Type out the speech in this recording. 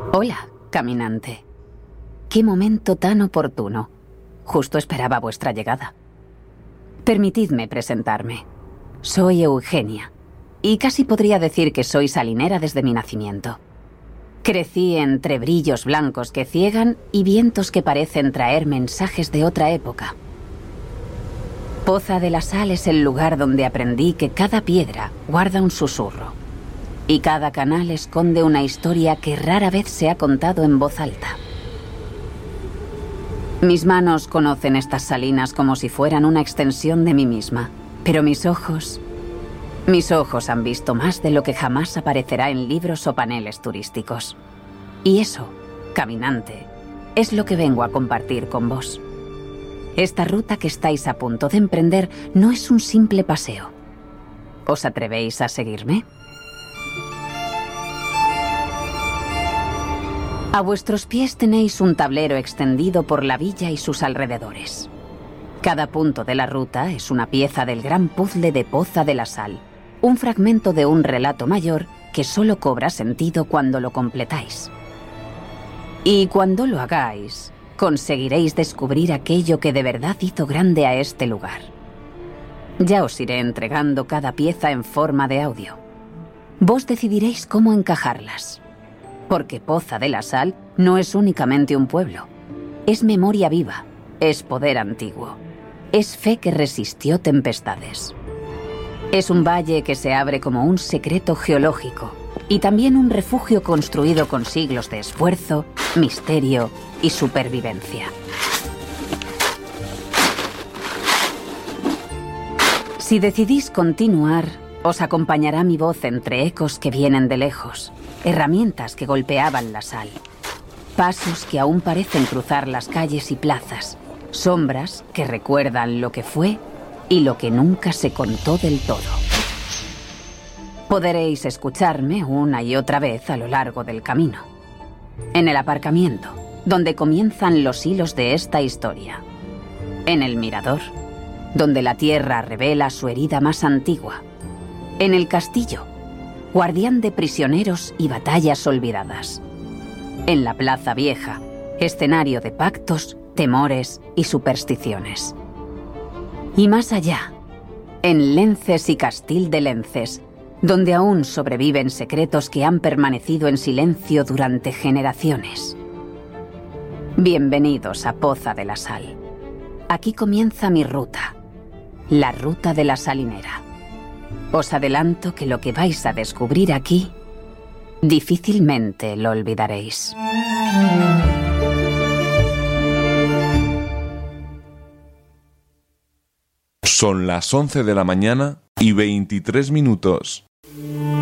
Hola, caminante. Qué momento tan oportuno. Justo esperaba vuestra llegada. Permitidme presentarme. Soy Eugenia, y casi podría decir que soy salinera desde mi nacimiento. Crecí entre brillos blancos que ciegan y vientos que parecen traer mensajes de otra época. Poza de la Sal es el lugar donde aprendí que cada piedra guarda un susurro, y cada canal esconde una historia que rara vez se ha contado en voz alta. Mis manos conocen estas salinas como si fueran una extensión de mí misma, pero mis ojos han visto más de lo que jamás aparecerá en libros o paneles turísticos. Y eso, caminante, es lo que vengo a compartir con vos. Esta ruta que estáis a punto de emprender no es un simple paseo. ¿Os atrevéis a seguirme? A vuestros pies tenéis un tablero extendido por la villa y sus alrededores. Cada punto de la ruta es una pieza del gran puzzle de Poza de la Sal, un fragmento de un relato mayor que solo cobra sentido cuando lo completáis. Y cuando lo hagáis, conseguiréis descubrir aquello que de verdad hizo grande a este lugar. Ya os iré entregando cada pieza en forma de audio. Vos decidiréis cómo encajarlas. Porque Poza de la Sal no es únicamente un pueblo. Es memoria viva, es poder antiguo, es fe que resistió tempestades. Es un valle que se abre como un secreto geológico y también un refugio construido con siglos de esfuerzo, misterio y supervivencia. Si decidís continuar, os acompañará mi voz entre ecos que vienen de lejos, herramientas que golpeaban la sal, pasos que aún parecen cruzar las calles y plazas, sombras que recuerdan lo que fue y lo que nunca se contó del todo. Podréis escucharme una y otra vez a lo largo del camino. En el aparcamiento, donde comienzan los hilos de esta historia. En el mirador, donde la tierra revela su herida más antigua. En el castillo, guardián de prisioneros y batallas olvidadas. En la plaza vieja, escenario de pactos, temores y supersticiones. Y más allá, en Lences y Castil de Lences, donde aún sobreviven secretos que han permanecido en silencio durante generaciones. Bienvenidos a Poza de la Sal. Aquí comienza mi ruta, la ruta de la salinera. Os adelanto que lo que vais a descubrir aquí, difícilmente lo olvidaréis. Son las 11 de la mañana y 23 minutos.